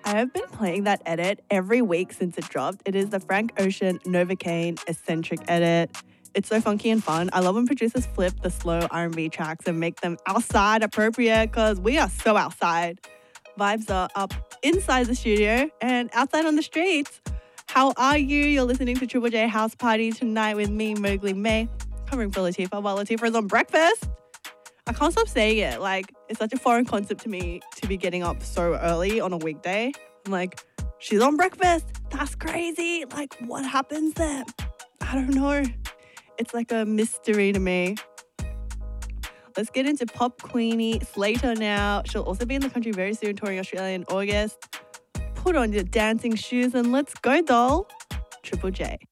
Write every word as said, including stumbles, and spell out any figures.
I have been playing that edit every week since it dropped. It is the Frank Ocean Novocaine Eccentric edit. It's so funky and fun. I love when producers flip the slow R and B tracks and make them outside appropriate because we are so outside. Vibes are up inside the studio and outside on the streets. How are you? You're listening to Triple J House Party tonight with me, Mowgli May, covering for Latifah while Latifah is on breakfast. I can't stop saying it. Like, it's such a foreign concept to me to be getting up so early on a weekday. I'm like, she's on breakfast. That's crazy. Like, what happens there? I don't know. It's like a mystery to me. Let's get into Pop Queenie Slater now. She'll also be in the country very soon, touring Australia in August. Put on your dancing shoes and let's go, doll. Triple J.